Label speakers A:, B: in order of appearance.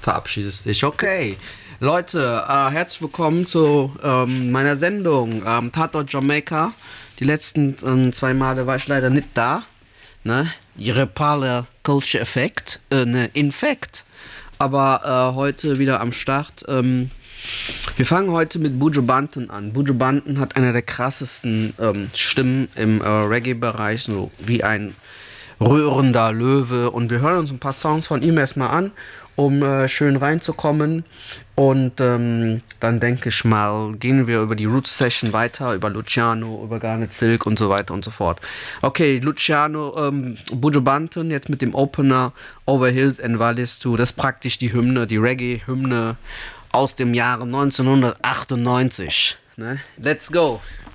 A: verabschiedest dich. Okay. Leute, herzlich willkommen zu meiner Sendung Tatort Jamaika. Die letzten 2 Male war ich leider nicht da. Ne? Irreparable Culture Effect. Infekt. Aber heute wieder am Start. Wir fangen heute mit Buju Banton an. Buju Banton hat eine der krassesten Stimmen im Reggae-Bereich, so wie ein rührender Löwe. Und wir hören uns ein paar Songs von ihm erstmal an, um schön reinzukommen. Und dann denke ich mal, gehen wir über die Roots Session weiter, über Luciano, über Garnet Silk und so weiter und so fort. Okay, Luciano, Buju Banton jetzt mit dem Opener Over Hills and Valleys 2. Das ist praktisch die Hymne, die Reggae-Hymne aus dem Jahre 1998. Ne? Let's go!